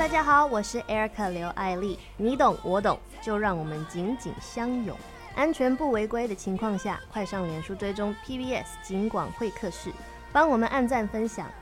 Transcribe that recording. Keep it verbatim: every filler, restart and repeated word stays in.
大家好，我是 Erica 刘爱丽，你懂我懂，就让我们紧紧相拥。安全不违规的情况下，快上脸书追踪 P B S 警广会客室，帮我们按赞分享，